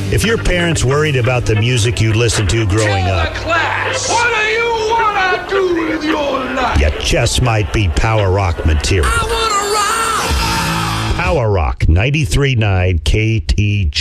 If your parents worried about the music you listened to growing up, Class, what do you want to do with your life? you just might be Power Rock material. I want to rock! Power Rock 93.9 KTG.